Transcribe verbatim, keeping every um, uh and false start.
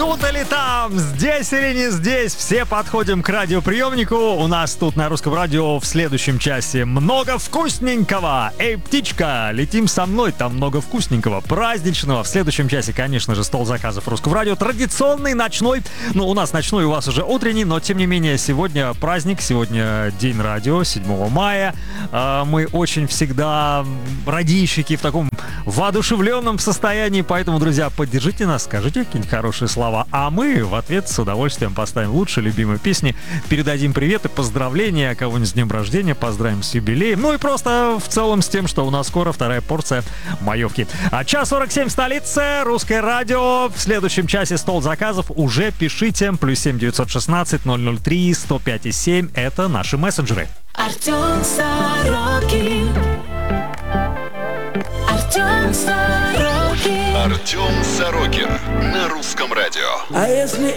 тут или там, здесь или не здесь, все подходим к радиоприемнику. У нас тут на Русском радио в следующем часе много вкусненького. Эй, птичка, летим со мной, там много вкусненького, праздничного. В следующем часе, конечно же, стол заказов Русского радио. Традиционный ночной, ну, у нас ночной, у вас уже утренний, но, тем не менее, сегодня праздник, сегодня День радио, седьмого мая. Мы очень всегда радищики в таком воодушевленном состоянии, поэтому, друзья, поддержите нас, скажите какие-нибудь хорошие слова, а мы в ответ с удовольствием поставим лучшие любимые песни, передадим приветы, поздравления, кого-нибудь с днем рождения, поздравим с юбилеем, ну и просто в целом с тем, что у нас скоро вторая порция маевки. А час сорок семь в столице, Русское радио, в следующем часе стол заказов, уже пишите, плюс семь девятьсот шестнадцать ноль ноль три сто пять и семь, это наши мессенджеры. Артем Сорокин. Артем Сорокин. Артем Сорокин на Русском радио. А если